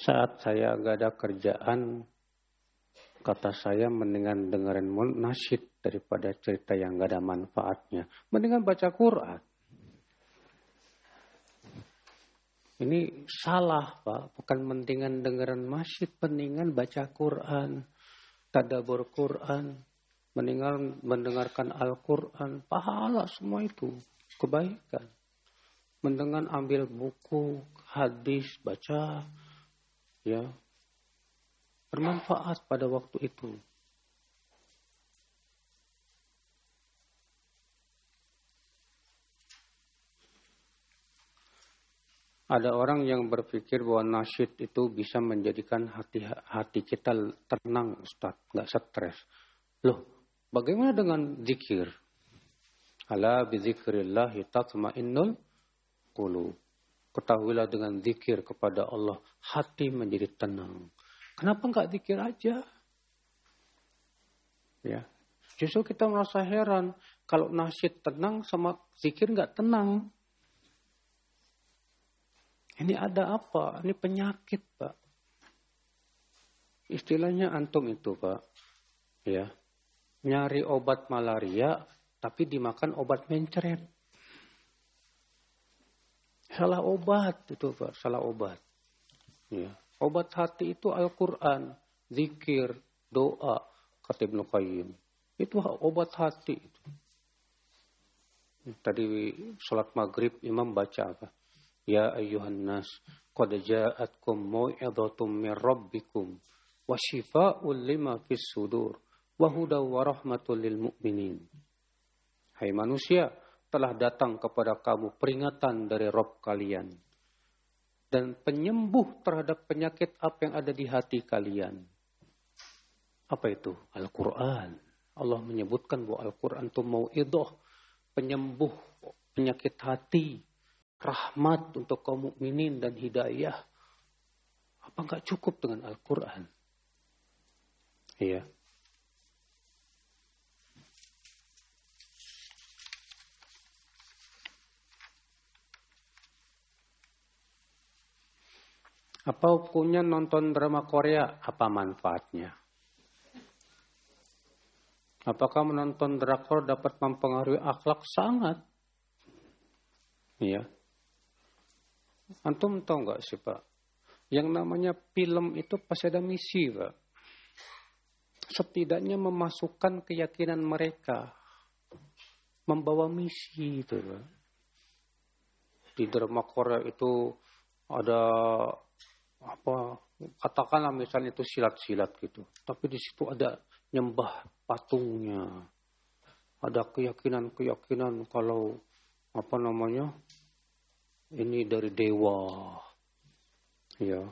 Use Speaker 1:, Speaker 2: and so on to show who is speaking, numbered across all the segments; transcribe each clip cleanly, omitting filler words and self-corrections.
Speaker 1: Saat saya gak ada kerjaan, kata saya mendingan dengerin nasyid daripada cerita yang gak ada manfaatnya. Mendingan baca Quran. Ini salah, Pak. Bukan mendingan dengerin nasyid, mendingan baca Quran. Tadabbur Quran. Mendingan mendengarkan Al-Quran. Pahala semua itu. Kebaikan. Mendingan ambil buku, hadis, baca. Ya, bermanfaat pada waktu itu. Ada orang yang berpikir bahwa nasyid itu bisa menjadikan hati kita tenang, Ustaz, nggak stres. Loh, bagaimana dengan zikir? Ala bizikrillahi tatma'innul qulub. Ketahuilah dengan zikir kepada Allah, hati menjadi tenang. Kenapa enggak zikir aja? Ya, justru kita merasa heran. Kalau nasyid tenang sama zikir enggak tenang. Ini ada apa? Ini penyakit, Pak. Istilahnya antum itu, Pak. Ya, nyari obat malaria, tapi dimakan obat mencret. Salah obat itu, Pak, salah obat. Ya. Obat hati itu Al-Quran, zikir, doa, kata Ibnu Qayyim. Itu obat hati. Tadi sholat maghrib imam baca apa? Ya ayyuhan nas, qad ja'atkum mau'idhatum min rabbikum wa shifaa'un lima fis sudur wa hudaw wa rahmatul lil mu'minin. Hai manusia, telah datang kepada kamu peringatan dari Rabb kalian dan penyembuh terhadap penyakit apa yang ada di hati kalian. Apa itu? Al-Quran. Allah menyebutkan bahwa Al-Quran itu mau'idhah, penyembuh penyakit hati, rahmat untuk kaum mukminin dan hidayah. Apa enggak cukup dengan Al-Quran? Iya. Apa hukumnya nonton drama Korea? Apa manfaatnya? Apakah menonton drakor dapat mempengaruhi akhlak? Sangat. Iya. Antum tahu nggak sih, Pak? Yang namanya film itu pasti ada misi, Pak. Setidaknya memasukkan keyakinan mereka. Membawa misi itu, Pak. Di drama Korea itu ada apa, katakanlah misalnya itu silat-silat gitu. Tapi di situ ada nyembah patungnya. Ada keyakinan kalau apa namanya? Ini dari dewa. Ya.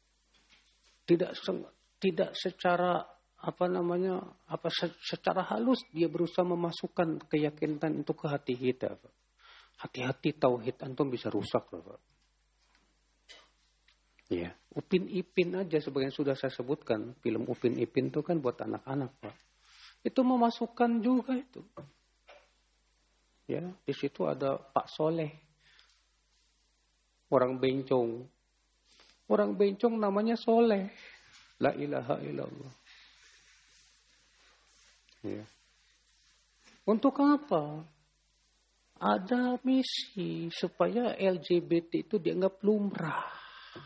Speaker 1: Tidak secara apa namanya? Secara halus dia berusaha memasukkan keyakinan itu ke hati kita, Pak. Hati-hati tauhid antum bisa rusak, Pak. Ya, Upin Ipin aja sebagian sudah saya sebutkan. Film Upin Ipin itu kan buat anak-anak, Pak. Itu memasukkan juga itu. Ya, di situ ada Pak Soleh. Orang bencong. Orang bencong namanya Soleh. La ilaha illallah. Ya. Untuk apa? Ada misi supaya LGBT itu dianggap lumrah.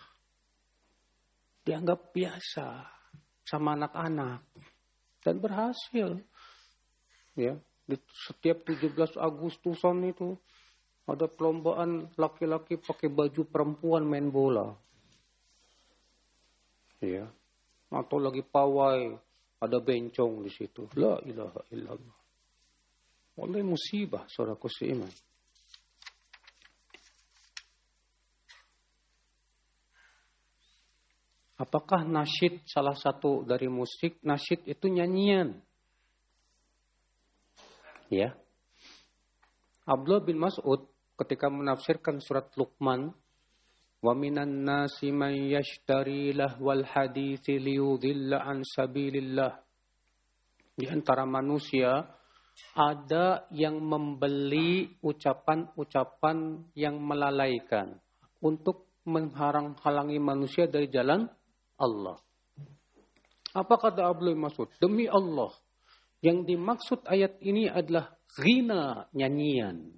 Speaker 1: Dianggap biasa sama anak-anak dan berhasil. Ya, di setiap 17 Agustusan itu ada perlombaan laki-laki pakai baju perempuan main bola. Ya. Atau lagi pawai ada bencong di situ. La ilaha illallah. Wallahi musibah saudaraku seiman. Apakah nasyid salah satu dari musik? Nasyid itu nyanyian. Ya. Abdullah bin Mas'ud ketika menafsirkan surat Luqman, wa minan nasi man yashtari lahwal hadithi liyudhilla an sabilillah. Di antara manusia ada yang membeli ucapan-ucapan yang melalaikan untuk menghalang-halangi manusia dari jalan Allah. Apa kata Abdullah Mas'ud? Demi Allah, yang dimaksud ayat ini adalah ghina, nyanyian.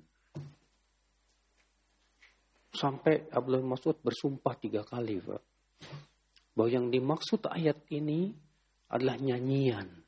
Speaker 1: Sampai Abdullah Mas'ud bersumpah 3 kali, Pak, bahwa yang dimaksud ayat ini adalah nyanyian.